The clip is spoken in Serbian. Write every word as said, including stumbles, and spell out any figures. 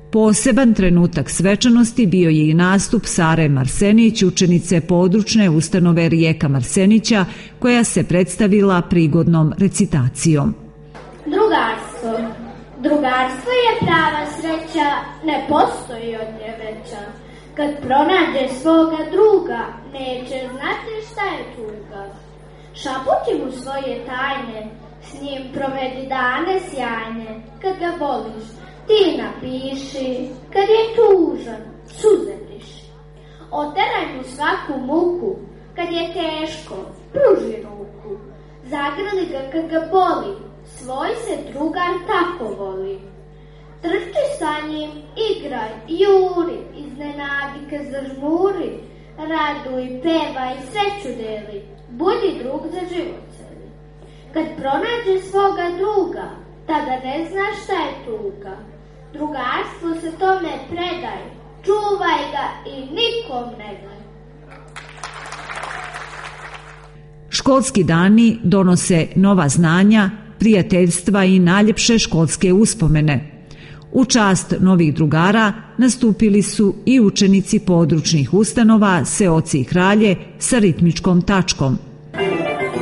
Poseban trenutak svečanosti bio je i nastup Sare Marsenić, učenice područne ustanove Rijeka Marsenića, koja se predstavila prigodnom recitacijom. Drugarstvo. Drugarstvo je prava sreća, ne postoji od nje veća. Kad pronađe svoga druga, neće znati šta je tuga. Šaputi mu svoje tajne, s njim provedi dane sjajne. Kad ga voliš, ti napiši, kad je tužan, suze briši. Oteraj mu svaku muku, kad je teško, pruži ruku. Zagrli ga kad ga boli, svoj se drugar tako voli. Trči sa njim, igraj, juri, iznenadi kad zažmuri. Raduj, pevaj, sreću deli, budi drug za život celi. Kad pronađe svoga druga, tada ne znaš šta je tuga. Drugarstvo se tome predaj, čuvaj ga i nikom ne daj. Školski dani donose nova znanja, prijateljstva i najljepše školske uspomene. U čast novih drugara nastupili su i učenici područnih ustanova Seoci i Kralje sa ritmičkom tačkom.